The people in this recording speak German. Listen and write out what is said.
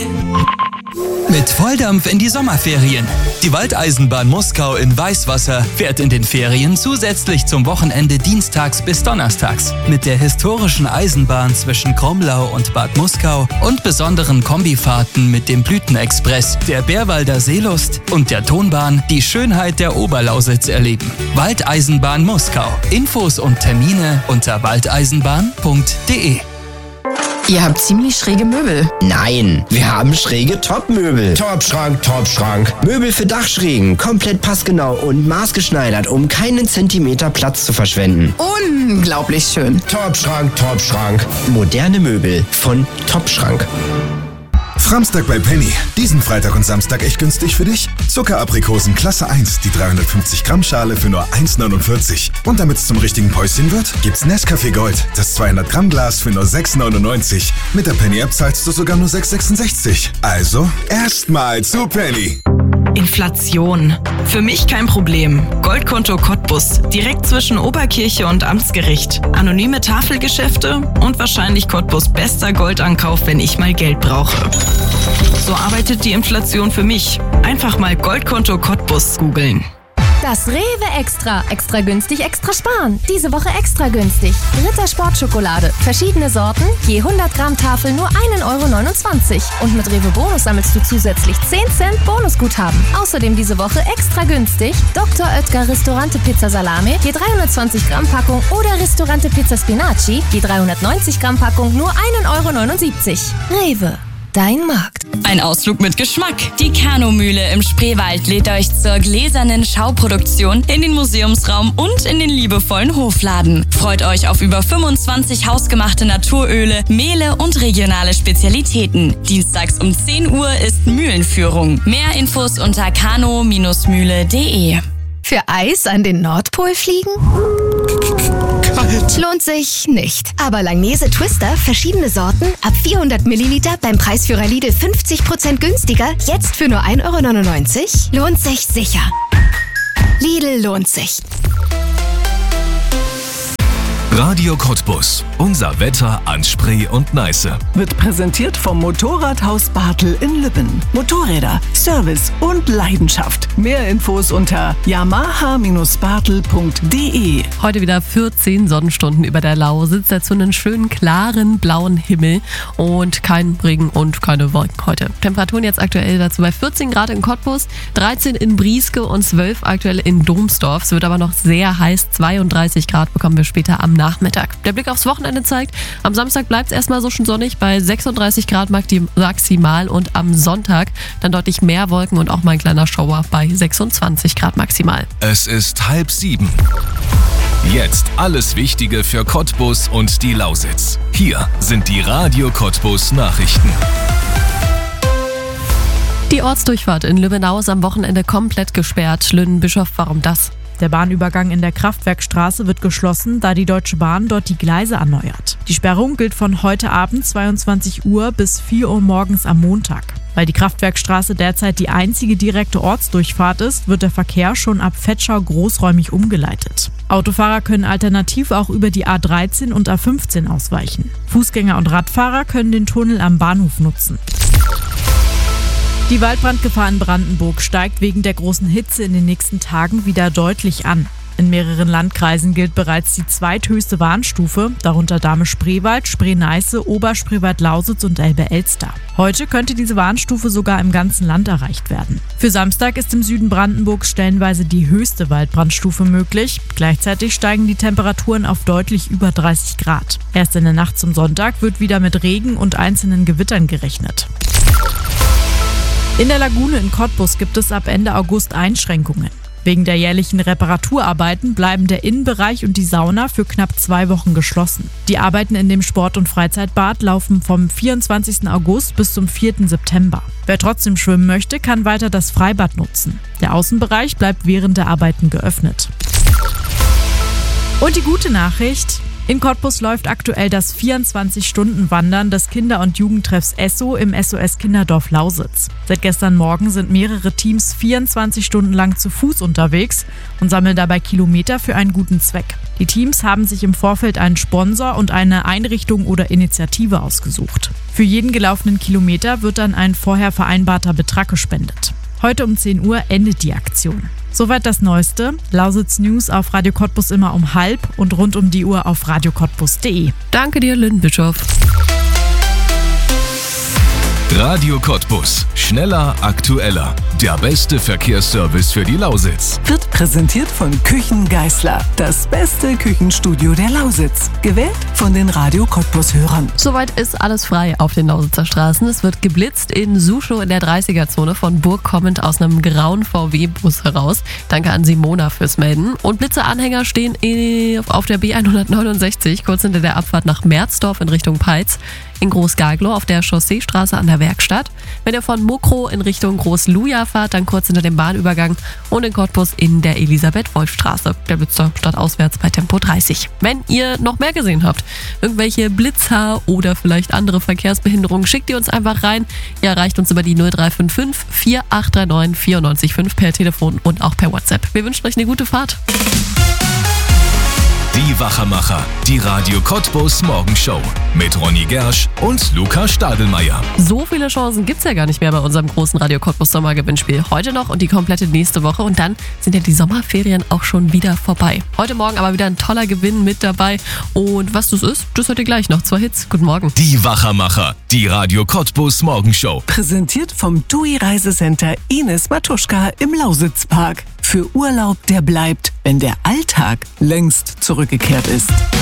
Mit Volldampf in die Sommerferien. Die Waldeisenbahn Muskau in Weißwasser fährt in den Ferien zusätzlich zum Wochenende dienstags bis donnerstags. Mit der historischen Eisenbahn zwischen Kromlau und Bad Muskau und besonderen Kombifahrten mit dem Blütenexpress, der Bärwalder Seelust und der Tonbahn die Schönheit der Oberlausitz erleben. Waldeisenbahn Muskau. Infos und Termine unter waldeisenbahn.de. Ihr habt ziemlich schräge Möbel. Nein, wir haben schräge Top-Möbel. Top-Schrank, Top-Schrank. Möbel für Dachschrägen, komplett passgenau und maßgeschneidert, um keinen Zentimeter Platz zu verschwenden. Unglaublich schön. Top-Schrank, Top-Schrank. Moderne Möbel von Top-Schrank. Framstag bei Penny. Diesen Freitag und Samstag echt günstig für dich? Zuckeraprikosen Klasse 1, die 350 Gramm Schale für nur 1,49. Und damit es zum richtigen Päuschen wird, gibt's Nescafé Gold, das 200 Gramm Glas für nur 6,99. Mit der Penny App zahlst du sogar nur 6,66. Also erstmal zu Penny. Inflation. Für mich kein Problem. Goldkonto Cottbus. Direkt zwischen Oberkirche und Amtsgericht. Anonyme Tafelgeschäfte und wahrscheinlich Cottbus bester Goldankauf, wenn ich mal Geld brauche. So arbeitet die Inflation für mich. Einfach mal Goldkonto Cottbus googeln. Das Rewe Extra. Extra günstig, extra sparen. Diese Woche extra günstig. Ritter Sportschokolade. Verschiedene Sorten, je 100 Gramm Tafel nur 1,29 €. Und mit Rewe Bonus sammelst du zusätzlich 10 Cent Bonusguthaben. Außerdem diese Woche extra günstig Dr. Oetker Ristorante Pizza Salame, je 320 Gramm Packung oder Ristorante Pizza Spinaci, je 390 Gramm Packung nur 1,79 €. Rewe. Dein Markt. Ein Ausflug mit Geschmack. Die Kanumühle im Spreewald lädt euch zur gläsernen Schauproduktion in den Museumsraum und in den liebevollen Hofladen. Freut euch auf über 25 hausgemachte Naturöle, Mehle und regionale Spezialitäten. Dienstags um 10 Uhr ist Mühlenführung. Mehr Infos unter kano-mühle.de. Für Eis an den Nordpol fliegen? Lohnt sich nicht. Aber Langnese Twister, verschiedene Sorten, ab 400 Milliliter beim Preisführer Lidl 50% günstiger, jetzt für nur 1,99 €, lohnt sich sicher. Lidl lohnt sich. Radio Cottbus. Unser Wetter an Spree und Neiße. Wird präsentiert vom Motorradhaus Bartel in Lübben. Motorräder, Service und Leidenschaft. Mehr Infos unter yamaha-bartel.de. Heute wieder 14 Sonnenstunden über der Lausitz. Dazu einen schönen, klaren, blauen Himmel und kein Regen und keine Wolken heute. Temperaturen jetzt aktuell dazu bei 14 Grad in Cottbus, 13 in Brieske und 12 aktuell in Domsdorf. Es wird aber noch sehr heiß. 32 Grad bekommen wir später am Nachmittag. Der Blick aufs Wochenende zeigt, am Samstag bleibt es erstmal so schön sonnig bei 36 Grad maximal und am Sonntag dann deutlich mehr Wolken und auch mal ein kleiner Schauer bei 26 Grad maximal. Es ist 6:30. Jetzt alles Wichtige für Cottbus und die Lausitz. Hier sind die Radio Cottbus Nachrichten. Die Ortsdurchfahrt in Lübbenau ist am Wochenende komplett gesperrt. Lünen-Bischof, warum das? Der Bahnübergang in der Kraftwerkstraße wird geschlossen, da die Deutsche Bahn dort die Gleise erneuert. Die Sperrung gilt von heute Abend 22 Uhr bis 4 Uhr morgens am Montag. Weil die Kraftwerkstraße derzeit die einzige direkte Ortsdurchfahrt ist, wird der Verkehr schon ab Vetschau großräumig umgeleitet. Autofahrer können alternativ auch über die A13 und A15 ausweichen. Fußgänger und Radfahrer können den Tunnel am Bahnhof nutzen. Die Waldbrandgefahr in Brandenburg steigt wegen der großen Hitze in den nächsten Tagen wieder deutlich an. In mehreren Landkreisen gilt bereits die zweithöchste Warnstufe, darunter Dahme-Spreewald, Spree-Neiße, Oberspreewald-Lausitz und Elbe-Elster. Heute könnte diese Warnstufe sogar im ganzen Land erreicht werden. Für Samstag ist im Süden Brandenburgs stellenweise die höchste Waldbrandstufe möglich. Gleichzeitig steigen die Temperaturen auf deutlich über 30 Grad. Erst in der Nacht zum Sonntag wird wieder mit Regen und einzelnen Gewittern gerechnet. In der Lagune in Cottbus gibt es ab Ende August Einschränkungen. Wegen der jährlichen Reparaturarbeiten bleiben der Innenbereich und die Sauna für knapp 2 Wochen geschlossen. Die Arbeiten in dem Sport- und Freizeitbad laufen vom 24. August bis zum 4. September. Wer trotzdem schwimmen möchte, kann weiter das Freibad nutzen. Der Außenbereich bleibt während der Arbeiten geöffnet. Und die gute Nachricht: in Cottbus läuft aktuell das 24-Stunden-Wandern des Kinder- und Jugendtreffs Esso im SOS Kinderdorf Lausitz. Seit gestern Morgen sind mehrere Teams 24 Stunden lang zu Fuß unterwegs und sammeln dabei Kilometer für einen guten Zweck. Die Teams haben sich im Vorfeld einen Sponsor und eine Einrichtung oder Initiative ausgesucht. Für jeden gelaufenen Kilometer wird dann ein vorher vereinbarter Betrag gespendet. Heute um 10 Uhr endet die Aktion. Soweit das Neueste. Lausitz News auf Radio Cottbus immer um 12:30 und rund um die Uhr auf radiocottbus.de. Danke dir, Lynn Bischof. Radio Cottbus. Schneller, aktueller. Der beste Verkehrsservice für die Lausitz. Wird präsentiert von Küchen Geisler. Das beste Küchenstudio der Lausitz. Gewählt von den Radio Cottbus-Hörern. Soweit ist alles frei auf den Lausitzer Straßen. Es wird geblitzt in Suschow in der 30er-Zone von Burg kommend aus einem grauen VW-Bus heraus. Danke an Simona fürs Melden. Und Blitzeanhänger stehen auf der B169, kurz hinter der Abfahrt nach Merzdorf in Richtung Peitz. In Groß-Gaglow auf der Chausseestraße an der Werkstatt. Wenn ihr von Mokrow in Richtung Groß-Luja fahrt, dann kurz hinter dem Bahnübergang und in Cottbus in der Elisabeth-Wolf-Straße. Der Blitz da stadtauswärts bei Tempo 30. Wenn ihr noch mehr gesehen habt, irgendwelche Blitzer oder vielleicht andere Verkehrsbehinderungen, schickt ihr uns einfach rein. Ihr erreicht uns über die 0355 4839 94,5 per Telefon und auch per WhatsApp. Wir wünschen euch eine gute Fahrt. Die Wachermacher, die Radio Cottbus Morgenshow mit Ronny Gersch und Luca Stadelmeier. So viele Chancen gibt's ja gar nicht mehr bei unserem großen Radio Cottbus Sommergewinnspiel. Heute noch und die komplette nächste Woche und dann sind ja die Sommerferien auch schon wieder vorbei. Heute Morgen aber wieder ein toller Gewinn mit dabei und was das ist, das hört ihr gleich noch. 2 Hits. Guten Morgen. Die Wachermacher, die Radio Cottbus Morgenshow. Präsentiert vom TUI Reisecenter Ines Matuschka im Lausitzpark. Für Urlaub, der bleibt, wenn der Alltag längst zurückgekehrt ist.